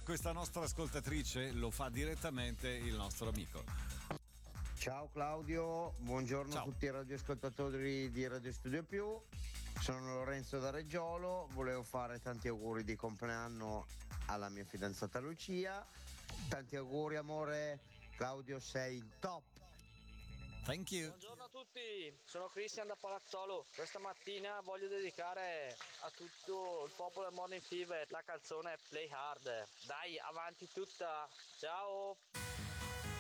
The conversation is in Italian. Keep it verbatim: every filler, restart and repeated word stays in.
questa nostra ascoltatrice, lo fa direttamente il nostro amico. Ciao Claudio, buongiorno Ciao. a tutti i radioascoltatori di Radio Studio Più. Sono Lorenzo da Reggiolo, volevo fare tanti auguri di compleanno alla mia fidanzata Lucia. Tanti auguri amore, Claudio sei il top. Thank you. Buongiorno a tutti, sono Cristian da Palazzolo. Questa mattina voglio dedicare a tutto il popolo del Morning Fever la canzone Play Hard. Dai, avanti tutta, ciao!